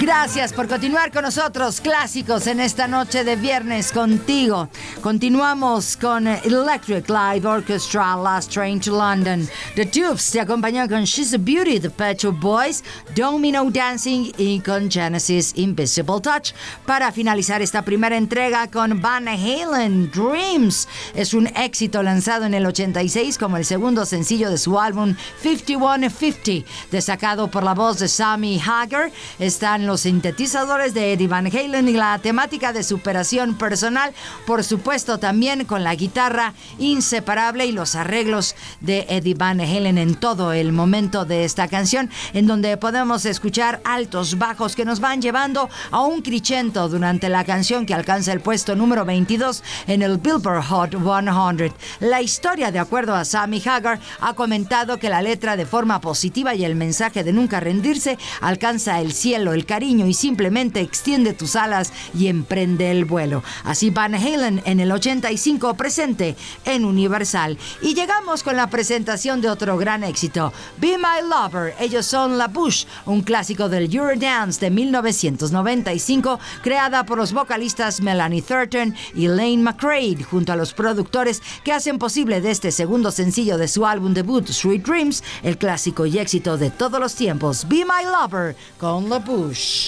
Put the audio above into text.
Gracias por continuar con nosotros, clásicos, en esta noche de viernes contigo. Continuamos con Electric Light Orchestra, Last Train to London. The Tubes te acompañó con She's a Beauty, The Pet Shop Boys, Domino Dancing y con Genesis, Invisible Touch. Para finalizar esta primera entrega con Van Halen, Dreams. Es un éxito lanzado en el 86 como el segundo sencillo de su álbum 5150, destacado por la voz de Sammy Hagar. Están los sintetizadores de Eddie Van Halen y la temática de superación personal, por supuesto también con la guitarra inseparable y los arreglos de Eddie Van Halen en todo el momento de esta canción, en donde podemos escuchar altos bajos que nos van llevando a un crescendo durante la canción, que alcanza el puesto número 22 en el Billboard Hot 100. La historia, de acuerdo a Sammy Hagar, ha comentado que la letra, de forma positiva, y el mensaje de nunca rendirse alcanza el cielo, el cariño, y simplemente extiende tus alas y emprende el vuelo. Así Van Halen en el 85, presente en Universal. Y llegamos con la presentación de otro gran éxito, Be My Lover. Ellos son La Bouche, un clásico del Eurodance de 1995, creada por los vocalistas Melanie Thornton y Lane McRae, junto a los productores que hacen posible de este segundo sencillo de su álbum debut, Sweet Dreams, el clásico y éxito de todos los tiempos, Be My Lover, con La Bouche.